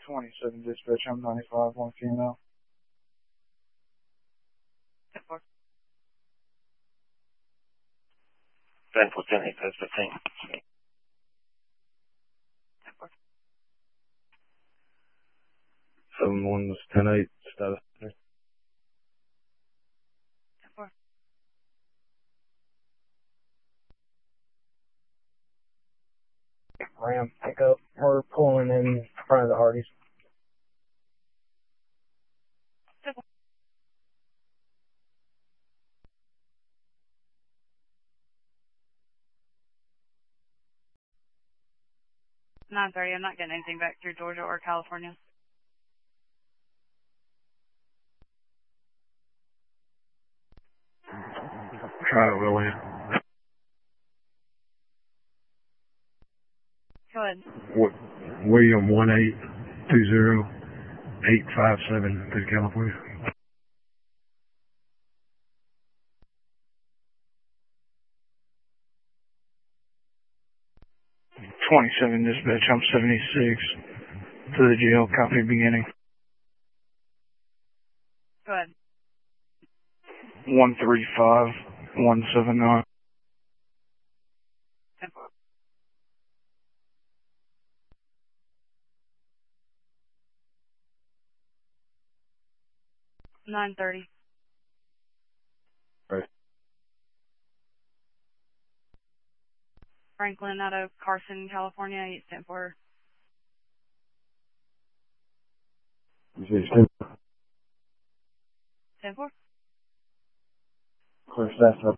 27 dispatch, I'm 95, one female. 10-4. 10-4, 10-8, that's 15. 10-4. 7-1 was 10-8, status. 10-4. Ram pickup. We're pulling in front of the Hardys. 10-4. 9:30. I'm not getting anything back through Georgia or California. Try it, William. Go ahead. William 1820857 to California. Twenty-seven dispatch, I'm 76 to the jail, copy beginning. Go ahead. 135179. 10-4. 9:30. Right. Franklin out of Carson, California, 8-10-4. You say it's 10. 10-4. Clear staff up.